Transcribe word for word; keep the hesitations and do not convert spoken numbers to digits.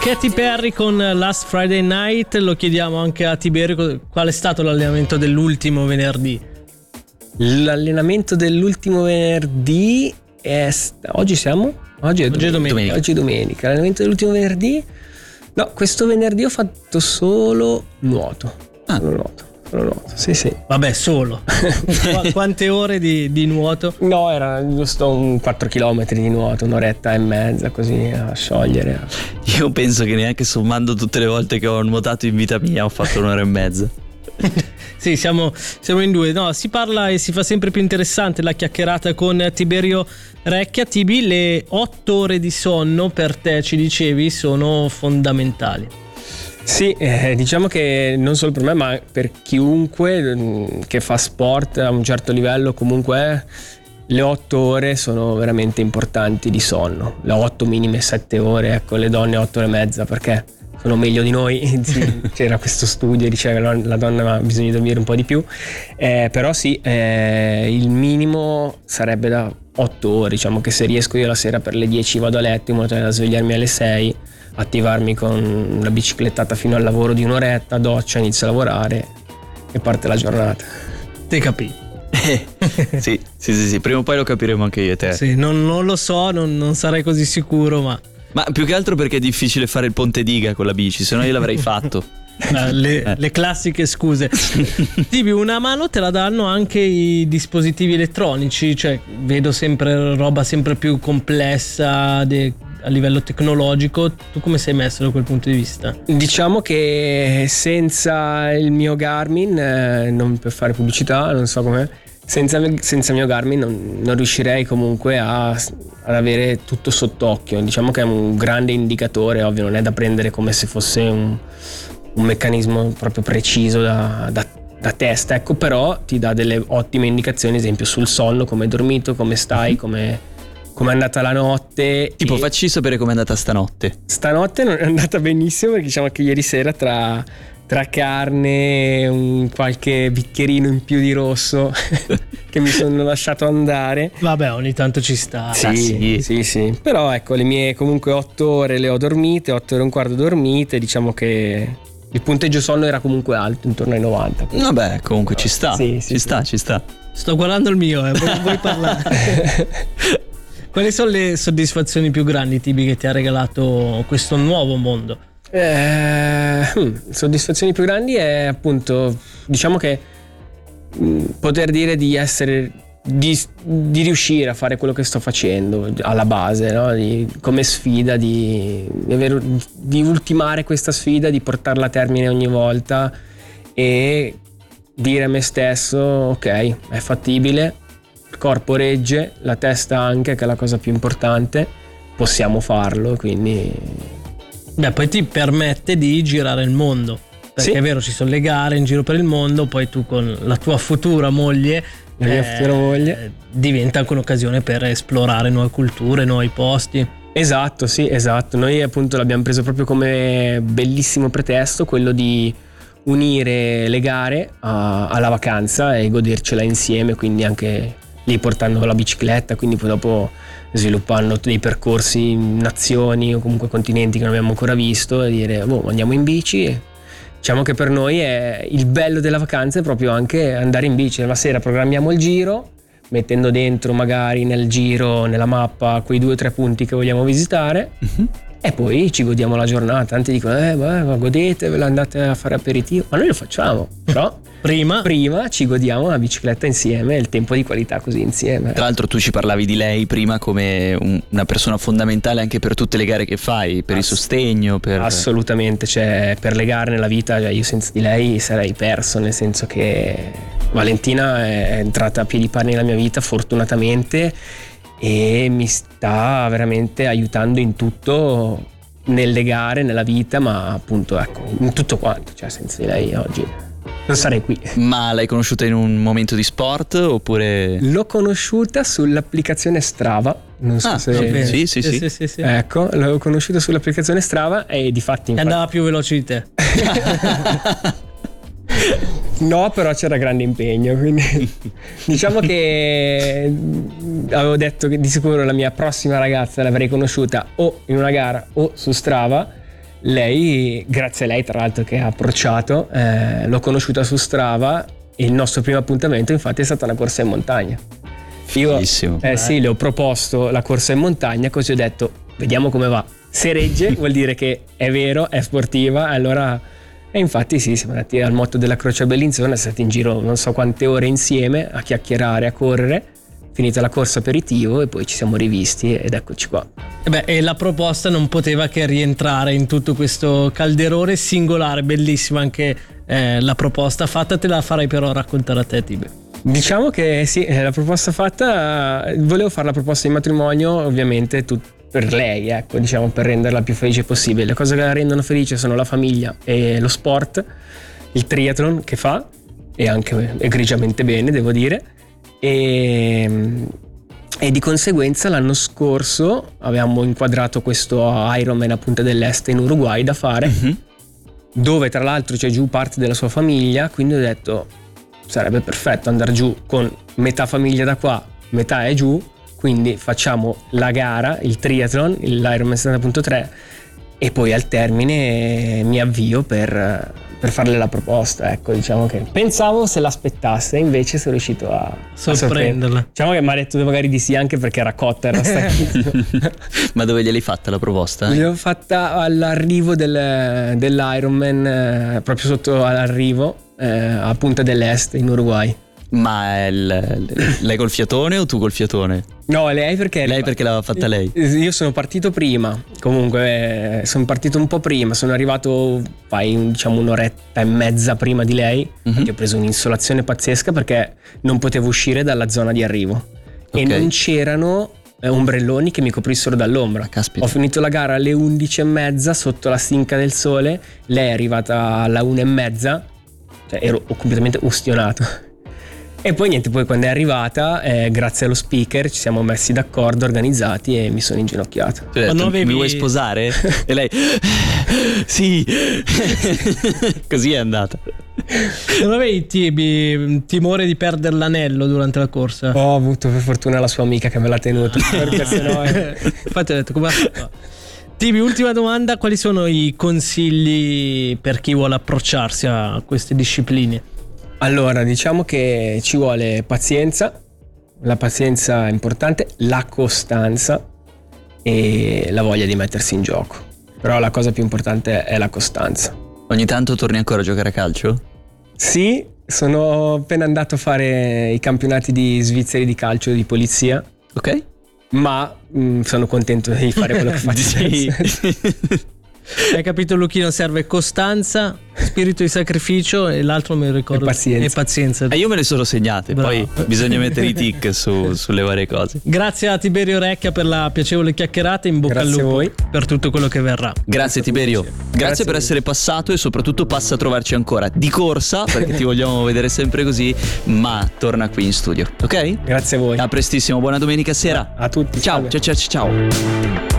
Katy Perry con Last Friday Night. Lo chiediamo anche a Tiberio, qual è stato l'allenamento dell'ultimo venerdì? L'allenamento dell'ultimo venerdì è st- oggi siamo? Oggi è, Oggi è domenica. domenica. Oggi è domenica. L'allenamento dell'ultimo venerdì? No, questo venerdì ho fatto solo nuoto. Ah. Solo nuoto. Solo nuoto. Sì, sì. Vabbè, solo. Qu- quante ore di, di nuoto? No, era giusto un quattro chilometri di nuoto, un'oretta e mezza così a sciogliere. Io penso che neanche sommando tutte le volte che ho nuotato in vita mia ho fatto un'ora e mezza. Sì, siamo, siamo in due. No, si parla e si fa sempre più interessante la chiacchierata con Tiberio Recchia. Tibi, le otto ore di sonno per te, ci dicevi, sono fondamentali. Sì, eh, diciamo che non solo per me, ma per chiunque mh, che fa sport a un certo livello, comunque le otto ore sono veramente importanti di sonno. Le otto minime, sette ore, ecco, le donne otto ore e mezza, perché sono meglio di noi. C'era questo studio che diceva che la donna ha bisogno di dormire un po' di più, eh, però sì, eh, il minimo sarebbe da otto ore. Diciamo che se riesco io la sera per le dieci vado a letto in modo tale da svegliarmi alle sei, attivarmi con una biciclettata fino al lavoro di un'oretta, doccia, inizio a lavorare e parte la giornata. Te capì? sì, sì, sì, sì, prima o poi lo capiremo anche io e te. Sì, non, non lo so, non, non sarei così sicuro, ma Ma più che altro perché è difficile fare il ponte diga con la bici, se no io l'avrei fatto. eh, le, Eh. le classiche scuse. Tibi, una mano te la danno anche i dispositivi elettronici, cioè vedo sempre roba sempre più complessa de- a livello tecnologico. Tu come sei messo da quel punto di vista? Diciamo che senza il mio Garmin, eh, non per fare pubblicità, non so com'è, senza, senza il mio Garmin non, non riuscirei comunque a, ad avere tutto sott'occhio. Diciamo che è un grande indicatore, ovvio, non è da prendere come se fosse un, un meccanismo proprio preciso da, da, da testa, ecco, però ti dà delle ottime indicazioni, ad esempio sul sonno, come hai dormito, come stai, come come è andata la notte. Tipo, e facci sapere com'è andata stanotte. stanotte non è andata benissimo, perché diciamo che ieri sera tra, tra carne, un qualche bicchierino in più di rosso che mi sono lasciato andare. Vabbè, ogni tanto ci sta. Sì, Ah, sì. sì, sì. Però ecco, le mie comunque otto ore le ho dormite, otto ore e un quarto dormite. Diciamo che il punteggio sonno era comunque alto, intorno ai novanta. Vabbè, comunque ci sta. Sì, ci sì, sta, sì. ci sta. Sto guardando il mio, eh, vuoi, vuoi parlare? Quali sono le soddisfazioni più grandi, Tibi, che ti ha regalato questo nuovo mondo? Eh, hmm, soddisfazioni più grandi è appunto, diciamo che mh, poter dire di essere di, di riuscire a fare quello che sto facendo alla base, no? Di, come sfida di, di, aver, di ultimare questa sfida, di portarla a termine ogni volta e dire a me stesso: ok, è fattibile, il corpo regge, la testa anche, che è la cosa più importante, possiamo farlo. Quindi Beh, poi ti permette di girare il mondo, perché Sì. è vero, ci sono le gare in giro per il mondo, poi tu con la tua futura moglie, La mia futura moglie. diventa anche un'occasione per esplorare nuove culture, nuovi posti. Esatto, sì, esatto. Noi appunto l'abbiamo preso proprio come bellissimo pretesto, quello di unire le gare a- alla vacanza e godercela insieme, quindi anche lì portando la bicicletta, quindi poi dopo sviluppando dei percorsi in nazioni o comunque continenti che non abbiamo ancora visto, e dire: boh, andiamo in bici. Diciamo che per noi è il bello della vacanza è proprio anche andare in bici. La sera programmiamo il giro, mettendo dentro magari nel giro, nella mappa, quei due o tre punti che vogliamo visitare, Mhm. e poi ci godiamo la giornata. Tanti dicono: eh, beh, ma godetevela, andate a fare aperitivo. Ma noi lo facciamo, però Prima, prima ci godiamo la bicicletta insieme, il tempo di qualità così insieme. Tra l'altro tu ci parlavi di lei prima come un- una persona fondamentale anche per tutte le gare che fai, per il Ass- sostegno, per... Assolutamente, cioè per le gare nella vita, cioè, io senza di lei sarei perso, nel senso che Valentina è entrata a piedi pari nella mia vita fortunatamente e mi sta veramente aiutando in tutto, nelle gare, nella vita, ma appunto ecco, in tutto quanto, cioè senza di lei oggi non sarei qui. Ma l'hai conosciuta in un momento di sport oppure... L'ho conosciuta sull'applicazione Strava, non so Ah, se... sì, bene. sì, sì, sì. sì, sì, sì. Ecco, l'ho conosciuta sull'applicazione Strava e di fatti E andava più veloce di te. no, però c'era grande impegno, quindi diciamo che avevo detto che di sicuro la mia prossima ragazza l'avrei conosciuta o in una gara o su Strava, lei, grazie a lei tra l'altro che ha approcciato, eh, l'ho conosciuta su Strava e il nostro primo appuntamento infatti è stata una corsa in montagna. Io eh, sì, le ho proposto la corsa in montagna, così ho detto vediamo come va, se regge vuol dire che è vero, è sportiva, allora... E infatti sì, siamo andati al motto della Croce a Bellinzona, siamo stati in giro non so quante ore insieme a chiacchierare, a correre. Finita la corsa aperitivo e poi ci siamo rivisti ed eccoci qua. E beh, e la proposta non poteva che rientrare in tutto questo calderone singolare, bellissima anche eh, la proposta fatta, te la farai però raccontare a te, Tibi. Diciamo che sì, la proposta fatta, volevo fare la proposta di matrimonio ovviamente tut- per lei, ecco, diciamo per renderla più felice possibile. Le cose che la rendono felice sono la famiglia e lo sport, il triathlon che fa, e anche egregiamente bene devo dire. E, e di conseguenza l'anno scorso avevamo inquadrato questo Ironman a Punta del Este in Uruguay da fare, mm-hmm. dove tra l'altro c'è giù parte della sua famiglia, quindi ho detto sarebbe perfetto andare giù con metà famiglia da qua, metà è giù, quindi facciamo la gara, il triathlon, l'Ironman settanta punto tre e poi al termine mi avvio per... per farle la proposta, ecco, diciamo che pensavo se l'aspettasse, invece sono riuscito a sorprenderla. A diciamo che mi ha detto magari di sì anche perché era cotta, era stanchissima. Ma dove gliel'hai fatta la proposta? L'ho fatta all'arrivo del, dell'Ironman, eh, proprio sotto all'arrivo, eh, a Punta dell'Este in Uruguay. Ma il, lei col fiatone o tu col fiatone? No, lei perché lei perché l'aveva fatta lei. Io sono partito prima, comunque eh, sono partito un po' prima, sono arrivato fai diciamo un'oretta e mezza prima di lei, mm-hmm. ho preso un'insolazione pazzesca perché non potevo uscire dalla zona di arrivo, okay. E non c'erano eh, ombrelloni che mi coprissero dall'ombra. Caspita. Ho finito la gara alle undici e mezza sotto la stinca del sole, lei è arrivata alla una e mezza, cioè ero completamente ustionato. E poi niente, poi quando è arrivata, eh, grazie allo speaker ci siamo messi d'accordo, organizzati e mi sono inginocchiato. Cioè, detto, avevi... mi vuoi sposare? E lei sì. Così è andata. Non avevi Tibi timore di perdere l'anello durante la corsa? Ho avuto per fortuna la sua amica che me l'ha tenuto, perché sennò è... Infatti ho detto come fa? Tibi, ultima domanda, quali sono i consigli per chi vuole approcciarsi a queste discipline? Allora, diciamo che ci vuole pazienza, la pazienza è importante, la costanza e la voglia di mettersi in gioco. Però la cosa più importante è la costanza. Ogni tanto torni ancora a giocare a calcio? Sì, sono appena andato a fare i campionati di svizzeri di calcio di polizia. Ok. Ma mh, sono contento di fare quello che faccio. Hai capito, Luchino? Serve costanza, spirito di sacrificio e l'altro me lo ricordo. E pazienza. E pazienza. E io me le sono segnate. Bravo. Poi bisogna mettere i tic su, sulle varie cose. Grazie a Tiberio Recchia per la piacevole chiacchierata. In bocca Grazie al lupo a voi per tutto quello che verrà. Grazie Tiberio. Grazie, Grazie per essere passato e soprattutto passa a trovarci ancora di corsa, perché ti vogliamo vedere sempre così, ma torna qui in studio, ok? Grazie a voi. A prestissimo, buona domenica sera. A tutti. Ciao, ciao, ciao, ciao.